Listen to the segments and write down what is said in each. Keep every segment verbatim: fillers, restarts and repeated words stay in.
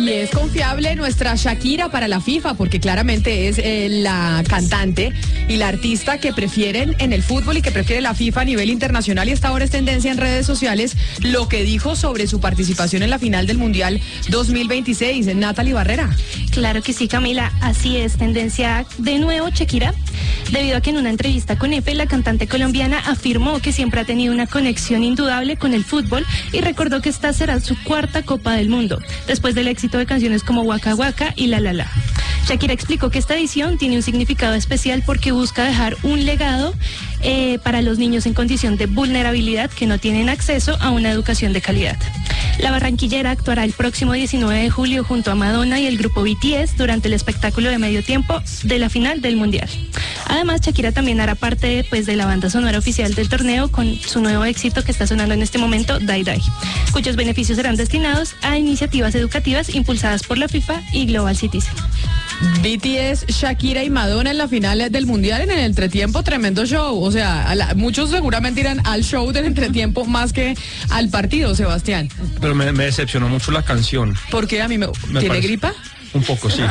Y es confiable nuestra Shakira para la FIFA, porque claramente es eh, la cantante y la artista que prefieren en el fútbol y que prefiere la FIFA a nivel internacional, y hasta ahora es tendencia en redes sociales lo que dijo sobre su participación en la final del Mundial dos mil veintiséis. Natalie Barrera. Claro que sí, Camila, así es, tendencia de nuevo Shakira, debido a que en una entrevista con Efe, la cantante colombiana afirmó que siempre ha tenido una conexión indudable con el fútbol y recordó que esta será su cuarta Copa del Mundo, después del éxito de canciones como Waka Waka y La La La. Shakira explicó que esta edición tiene un significado especial porque busca dejar un legado eh, para los niños en condición de vulnerabilidad que no tienen acceso a una educación de calidad. La barranquillera actuará el próximo diecinueve de julio junto a Madonna y el grupo B T S durante el espectáculo de medio tiempo de la final del Mundial. Además, Shakira también hará parte pues, de la banda sonora oficial del torneo con su nuevo éxito que está sonando en este momento, Die Die, cuyos beneficios serán destinados a iniciativas educativas impulsadas por la FIFA y Global Citizen. B T S, Shakira y Madonna en la final del Mundial en el entretiempo, tremendo show. O sea, a la, muchos seguramente irán al show del entretiempo más que al partido, Sebastián. Pero me, me decepcionó mucho la canción. ¿Por qué? A mí me... me ¿Tiene parece... gripa? Un poco, sí.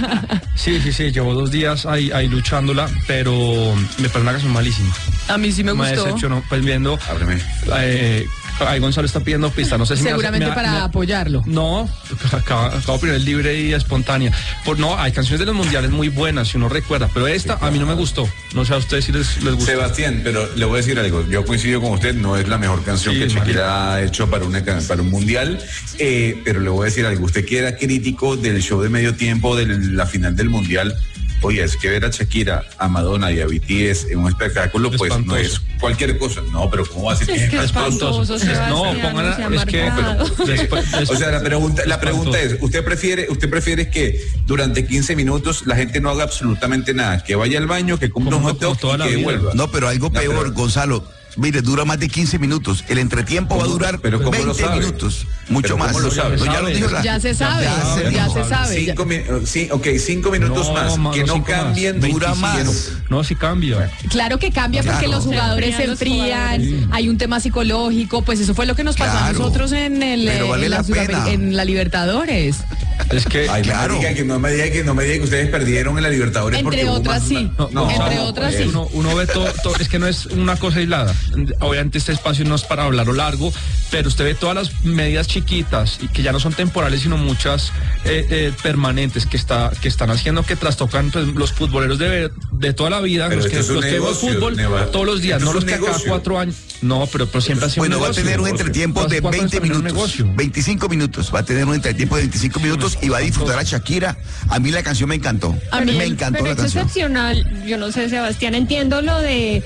Sí, sí, sí, llevo dos días ahí, ahí luchándola, pero me parece una canción malísima. A mí sí me, me gustó. Me decepcionó, pues viendo... Ábreme. Eh, ahí Gonzalo está pidiendo pista, no sé si seguramente me hace, me, para me, apoyarlo. No, acabo de poner libre y espontánea. Por, no, hay canciones de los mundiales muy buenas, si uno recuerda, pero esta sí, claro. A mí no me gustó. No sé a ustedes si les, les gustó. Sebastián, pero le voy a decir algo. Yo coincido con usted, no es la mejor canción sí, que Shakira ha hecho para, una, para un mundial, eh, pero le voy a decir algo. Usted que era crítico del show de medio tiempo de la final del mundial. Oye, es que ver a Shakira, a Madonna y a B T S en un espectáculo, pues espantoso. No es cualquier cosa. No, pero ¿cómo va a ser es que es espantoso? Sebastián, no, pónganla, es que... Pero, después, después, o sea, la pregunta, la pregunta es, ¿usted prefiere usted prefiere que durante quince minutos la gente no haga absolutamente nada? Que vaya al baño, que compre un hot dog y que vida. vuelva. No, pero algo peor, no, pero, Gonzalo. Mire, dura más de quince minutos. El entretiempo va a durar pero veinte minutos. Mucho más. Lo sabe? Ya, lo dijo la, ya se sabe. Ya se, ya se sabe. Cinco, sí, ok, cinco minutos no, más. Man, que no, no cambien. Dura más. No, sí cambia. Claro que cambia claro. porque los jugadores se enfrían. Sí. Hay un tema psicológico. Pues eso fue lo que nos pasó claro. a nosotros en el vale en, la la en la Libertadores. Es que, Ay, claro. Que no me diga que no me diga que ustedes perdieron en la Libertadores. Entre otras sí. No, no, entre no, otras pues, sí. Uno, uno ve todo, todo. Es que no es una cosa aislada. Obviamente este espacio no es para hablarlo largo, pero usted ve todas las medidas chiquitas y que ya no son temporales sino muchas eh, eh, permanentes que está que están haciendo que trastocan pues, los futboleros de, de toda la vida, pero los que, los que vemos fútbol Neva. todos los días, no los que negocio. cada cuatro años. No, pero, pero siempre ha sido bueno, un negocio. Bueno, va a tener un entretiempo de veinte minutos, veinticinco minutos, va a tener un entretiempo de veinticinco minutos y va a disfrutar a Shakira. A mí la canción me encantó. A mí me encantó pero la es canción. Excepcional. Yo no sé, Sebastián, entiendo lo de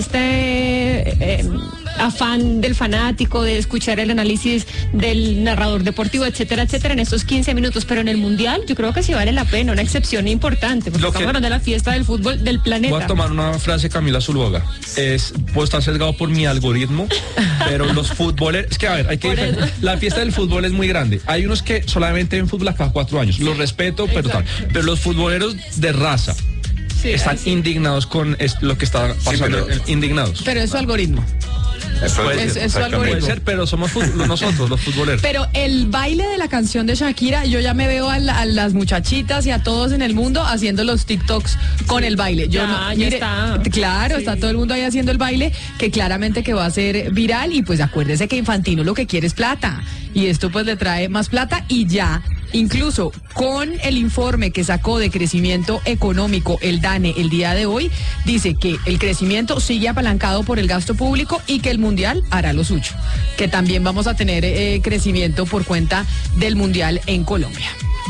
este eh, afán del fanático de escuchar el análisis del narrador deportivo, etcétera, etcétera, en estos quince minutos, pero en el Mundial yo creo que sí vale la pena, una excepción importante, porque estamos hablando de la fiesta del fútbol del planeta. Voy a tomar una frase de Camila Zuluaga. Es, puedo estar sesgado por mi algoritmo, pero los futboleros, es que a ver, hay que la fiesta del fútbol es muy grande. Hay unos que solamente ven fútbol a cada cuatro años. Los respeto, pero tal. Pero los futboleros de raza sí, están sí. indignados con esto, lo que está pasando. Sí, pero, indignados. Pero es su algoritmo. Eso puede, es, ser, es puede ser, pero somos fútbol, nosotros, los futboleros. Pero el baile de la canción de Shakira, yo ya me veo a, la, a las muchachitas y a todos en el mundo haciendo los TikToks con el baile. Yo ya, no, ya mire, está. Claro, sí. Está todo el mundo ahí haciendo el baile, que claramente que va a ser viral, y pues acuérdese que Infantino lo que quiere es plata, y esto pues le trae más plata, y ya. Incluso con el informe que sacó de crecimiento económico el DANE el día de hoy, dice que el crecimiento sigue apalancado por el gasto público y que el Mundial hará lo suyo, que también vamos a tener eh, crecimiento por cuenta del Mundial en Colombia.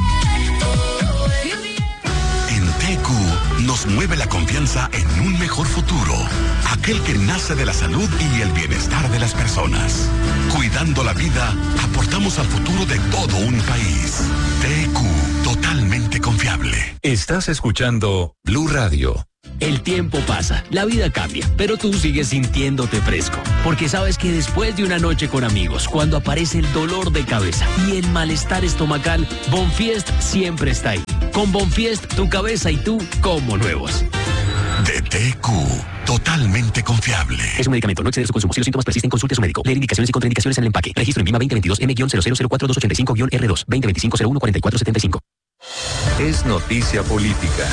En T Q nos mueve la confianza en un mejor futuro, aquel que nace de la salud y el bienestar de las personas. Cuidando la vida, aportamos al futuro de todo un país. T Q, totalmente confiable. Estás escuchando Blue Radio. El tiempo pasa, la vida cambia, pero tú sigues sintiéndote fresco, porque sabes que después de una noche con amigos, cuando aparece el dolor de cabeza y el malestar estomacal, Bonfiest siempre está ahí. Con Bonfiest, tu cabeza y tú como nuevos. D T Q, totalmente confiable. Es un medicamento, no exceder su consumo. Si los síntomas persisten, consulte a su médico. Leer indicaciones y contraindicaciones en el empaque. Registro en Vima veinte veintidós M cero cero cero cuatro dos ocho cinco R dos, veinte veinticinco cero uno cuarenta y cuatro setenta y cinco. Es noticia política.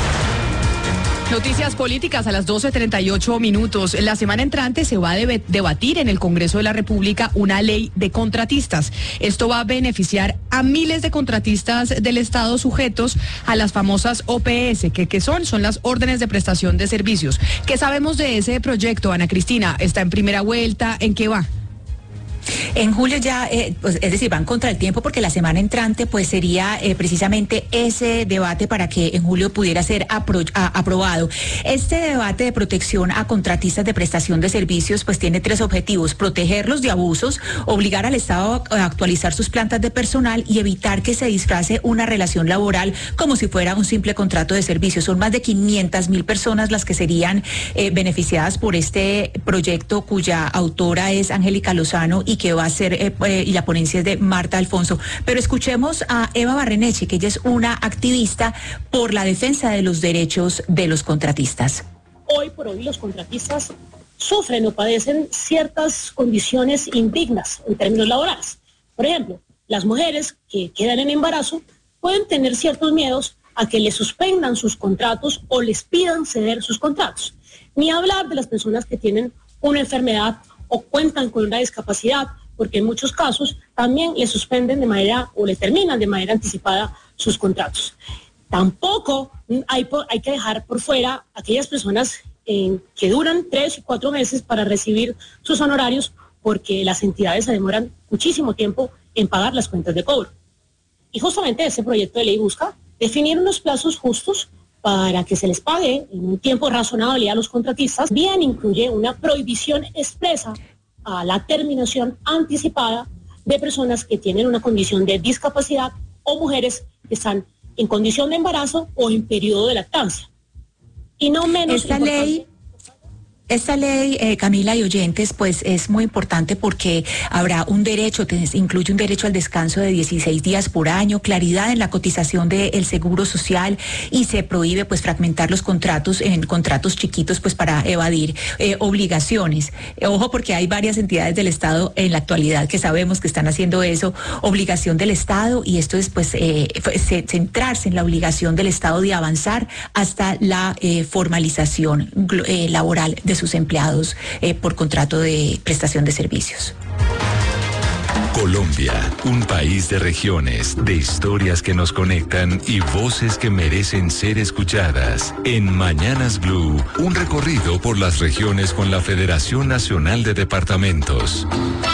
Noticias políticas a las doce treinta y ocho minutos. La semana entrante se va a deb- debatir en el Congreso de la República una ley de contratistas. Esto va a beneficiar a miles de contratistas del Estado sujetos a las famosas O P S. ¿Qué, qué son? Son las órdenes de prestación de servicios. ¿Qué sabemos de ese proyecto, Ana Cristina? ¿Está en primera vuelta? ¿En qué va? En julio ya, eh, pues, es decir, van contra el tiempo porque la semana entrante pues sería eh, precisamente ese debate para que en julio pudiera ser apro- a, aprobado. Este debate de protección a contratistas de prestación de servicios pues tiene tres objetivos: protegerlos de abusos, obligar al Estado a actualizar sus plantas de personal y evitar que se disfrace una relación laboral como si fuera un simple contrato de servicios. Son más de quinientas mil personas las que serían eh, beneficiadas por este proyecto, cuya autora es Angélica Lozano y que va a ser, eh, eh, y la ponencia es de Marta Alfonso. Pero escuchemos a Eva Barreneche, que ella es una activista por la defensa de los derechos de los contratistas. Hoy por hoy los contratistas sufren o padecen ciertas condiciones indignas en términos laborales. Por ejemplo, las mujeres que quedan en embarazo pueden tener ciertos miedos a que les suspendan sus contratos o les pidan ceder sus contratos. Ni hablar de las personas que tienen una enfermedad o cuentan con una discapacidad, porque en muchos casos también les suspenden de manera o les terminan de manera anticipada sus contratos. Tampoco hay, hay que dejar por fuera aquellas personas eh, que duran tres y cuatro meses para recibir sus honorarios, porque las entidades se demoran muchísimo tiempo en pagar las cuentas de cobro. Y justamente ese proyecto de ley busca definir unos plazos justos para que se les pague en un tiempo razonable a los contratistas. Bien incluye una prohibición expresa a la terminación anticipada de personas que tienen una condición de discapacidad o mujeres que están en condición de embarazo o en periodo de lactancia. Y no menos Esta importante, ley... Esta ley, eh, Camila y oyentes, pues es muy importante porque habrá un derecho, te, incluye un derecho al descanso de dieciséis días por año, claridad en la cotización del seguro social y se prohíbe pues fragmentar los contratos en contratos chiquitos pues para evadir eh, obligaciones. Eh, ojo, porque hay varias entidades del Estado en la actualidad que sabemos que están haciendo eso, obligación del Estado, y esto es pues eh, centrarse en la obligación del Estado de avanzar hasta la eh, formalización eh, laboral de sus empleados eh, por contrato de prestación de servicios. Colombia, un país de regiones, de historias que nos conectan y voces que merecen ser escuchadas. En Mañanas Blue, un recorrido por las regiones con la Federación Nacional de Departamentos.